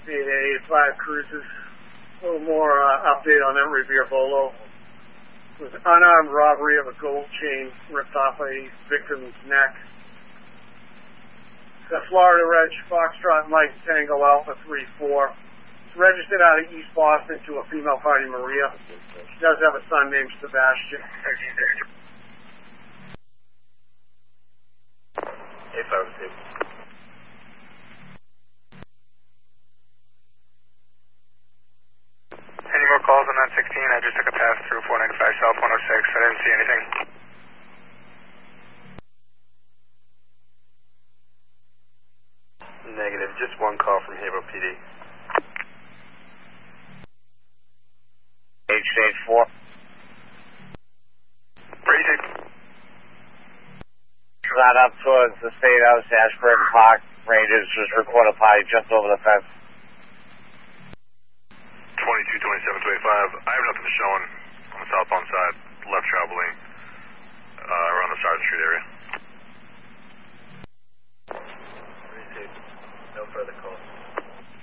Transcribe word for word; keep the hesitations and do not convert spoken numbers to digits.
eight eight five Cruises. A little more uh, update on that Revere Bolo. It was an unarmed robbery of a gold chain ripped off a victim's neck. The Florida Reg Foxtrot Mike Tango Alpha three four. It's registered out of East Boston to a female party, Maria. She does have a son named Sebastian. eight five six. Any more calls on nine sixteen? I just took a pass through four ninety-five South one oh six. I didn't see anything. Negative. Just one call from Haverhill P D. H eight four. Brady. Shot up towards the State House, Ashburn Park. Rangers just report a party just over the fence. twenty-two, twenty-seven, twenty-five. I have nothing showing on the southbound side.